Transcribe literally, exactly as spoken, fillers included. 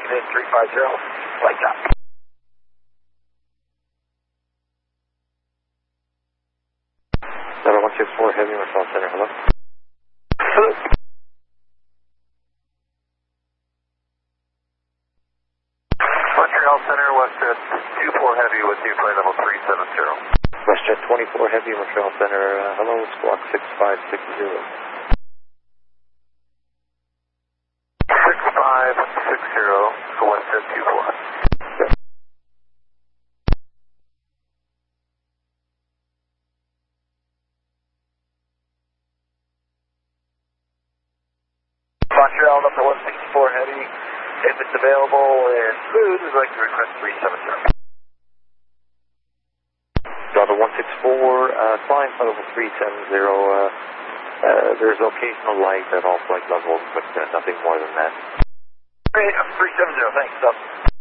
in three five zero, flight top. Level one six four Heavy, Marcel Center, hello? Hello. Montreal Center, WestJet two four Heavy with you, flight level three seven zero. WestJet twenty-four Heavy, Montreal Center, uh, hello, squawk six five six zero. six five six zero, WestJet two four. Montreal, number one sixty-four Heavy. If it's available and smooth, we'd like to request three seven zero. Delta one six four, uh, flying flight level three seven zero, uh, uh, there's occasional light at all flight levels, but uh, nothing more than that. Great, three seven zero, thanks, Doug.